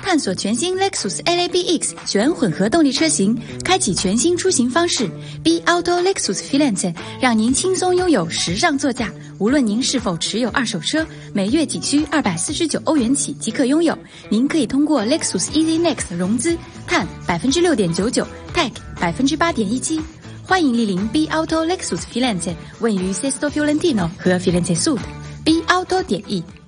探索全新 Lexus LABX 全混合动力车型，开启全新出行方式。B Auto Lexus Firenze 让您轻松拥有时尚座驾。无论您是否持有二手车，每月仅需249欧元起即可拥有。您可以通过 Lexus Easy Next 融资，碳 6.99%，Tech 8.17%。欢迎莅临 B Auto Lexus Firenze， 位于 Sesto Fiorentino 和 Firenze Sud。B Auto.E